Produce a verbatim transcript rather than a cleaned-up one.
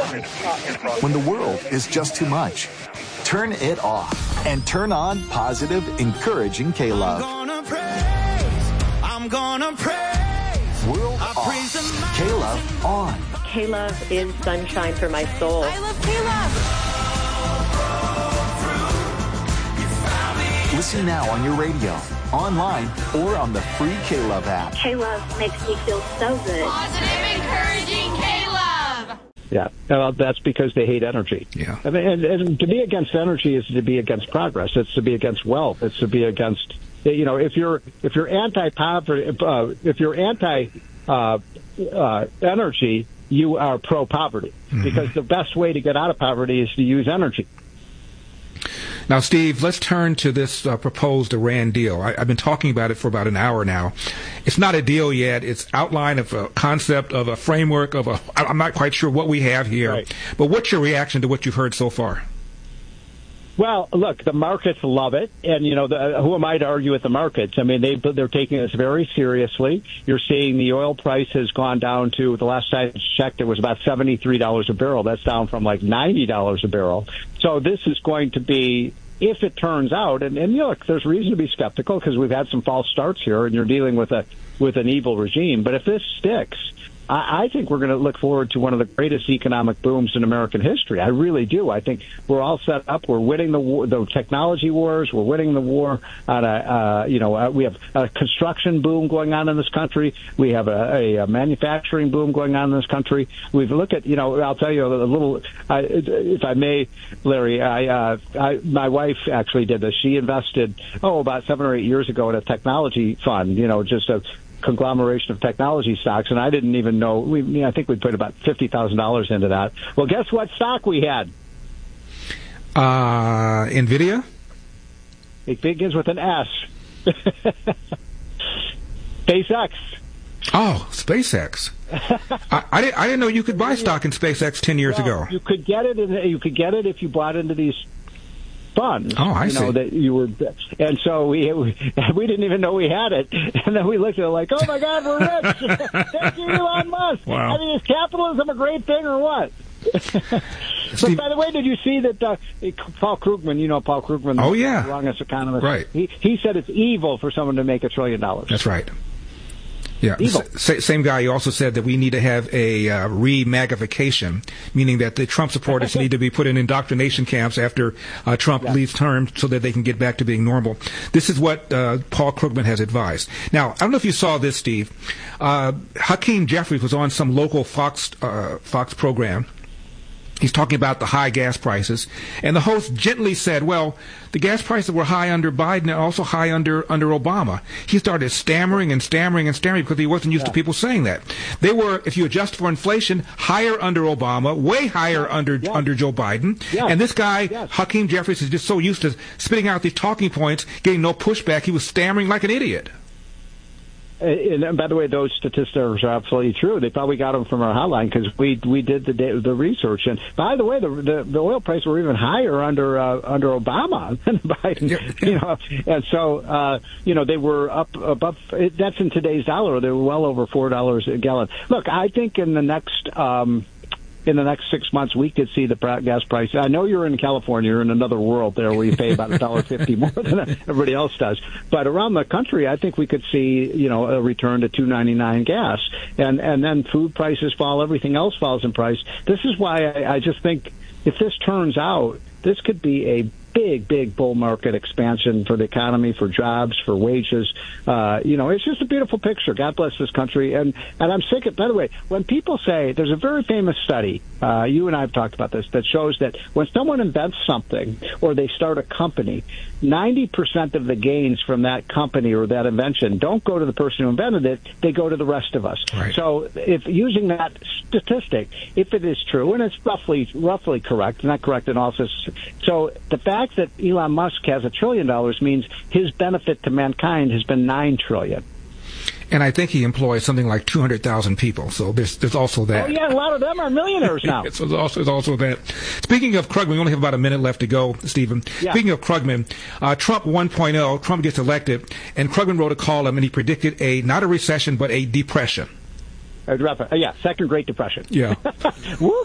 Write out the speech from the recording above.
When the world is just too much, turn it off and turn on positive, encouraging K-Love. I'm gonna praise, I'm gonna praise. World off, K-Love on. K-Love is sunshine for my soul. I love K-Love. Listen now on your radio, online, or on the free K-Love app. K-Love makes me feel so good. Positive, encouraging K-Love. Yeah, well, that's because they hate energy. Yeah. I mean, and, and to be against energy is to be against progress. It's to be against wealth. It's to be against, you know, if you're if you're anti-poverty, uh, if you're anti uh, uh, energy, you are pro-poverty, mm-hmm. because the best way to get out of poverty is to use energy. Now, Steve, let's turn to this uh, proposed Iran deal. I, I've been talking about it for about an hour now. It's not a deal yet. It's outline of a concept, of a framework, of a, I'm not quite sure what we have here. Right. But what's your reaction to what you've heard so far? Well, look, the markets love it, and you know, the, who am I to argue with the markets? I mean, they they're taking this very seriously. You're seeing the oil price has gone down to, the last time I checked, it was about seventy-three dollars a barrel. That's down from like ninety dollars a barrel. So this is going to be, if it turns out, and, and you know, look, there's reason to be skeptical because we've had some false starts here, and you're dealing with a with an evil regime. But if this sticks, I think we're going to look forward to one of the greatest economic booms in American history. I really do. I think we're all set up. We're winning the war, the technology wars. We're winning the war on a, uh, you know, uh, we have a construction boom going on in this country. We have a, a, a manufacturing boom going on in this country. We've looked at, you know, I'll tell you a little, I, if I may, Larry, I, uh, I, my wife actually did this. She invested, oh, about seven or eight years ago in a technology fund, you know, just a conglomeration of technology stocks, and I didn't even know. We, I, mean, I think we put about fifty thousand dollars into that. Well, guess what stock we had? Uh, NVIDIA? It begins with an S. SpaceX. Oh, SpaceX. I, I, didn't, I didn't know you could buy stock in SpaceX ten years well, ago. You could get it. In, you could get it if you bought into these funds. Oh, I you know, see. That you were, and so we, we we didn't even know we had it, and then we looked at it like, oh my God, we're rich! Thank you, Elon Musk. Wow. I mean, is capitalism a great thing or what? But by the way, did you see that uh, Paul Krugman? You know Paul Krugman. Oh yeah, the longest economist. Right. He he said it's evil for someone to make a trillion dollars. That's right. Yeah, Evil. S- same guy. He also said that we need to have a uh, re-MAGification, meaning that the Trump supporters need to be put in indoctrination camps after uh, Trump yeah. leaves term so that they can get back to being normal. This is what uh, Paul Krugman has advised. Now, I don't know if you saw this, Steve. Uh, Hakeem Jeffries was on some local Fox uh, Fox program. He's talking about the high gas prices, and the host gently said, well, the gas prices were high under Biden and also high under under Obama. He started stammering and stammering and stammering because he wasn't used yeah. to people saying that. They were, if you adjust for inflation, higher under Obama, way higher yeah. under yeah. under Joe Biden. Yeah. And this guy, yes. Hakeem Jeffries, is just so used to spitting out these talking points, getting no pushback, he was stammering like an idiot. And, and by the way, those statistics are absolutely true. They probably got them from our hotline because we we did the the research. And by the way, the the, the oil prices were even higher under uh, under Obama than Biden. Yeah, yeah. You know, and so uh, you know they were up above. That's in today's dollar. They were well over four dollars a gallon. Look, I think in the next. Um, In the next six months, we could see the gas price. I know you're in California, you're in another world there where you pay about a dollar fifty more than everybody else does. But around the country, I think we could see, you know, a return to two ninety-nine gas, and and then food prices fall, everything else falls in price. This is why I, I just think if this turns out, this could be a big, big bull market expansion for the economy, for jobs, for wages. Uh, you know, it's just a beautiful picture. God bless this country. And, and I'm sick of, by the way, when people say, there's a very famous study, uh, you and I have talked about this, that shows that when someone invents something or they start a company, ninety percent of the gains from that company or that invention don't go to the person who invented it, they go to the rest of us. Right. So if using that statistic, if it is true, and it's roughly, roughly correct, not correct in all this, so the fact that Elon Musk has a trillion dollars means his benefit to mankind has been nine trillion. And I think he employs something like two hundred thousand people. So there's there's also that. Oh, yeah, a lot of them are millionaires now. So there's also, there's also that. Speaking of Krugman, we only have about a minute left to go, Stephen. Yeah. Speaking of Krugman, uh, Trump one point oh, Trump gets elected, and Krugman wrote a column, and he predicted a, not a recession, but a depression. Uh, yeah, second Great Depression. Yeah. Woo!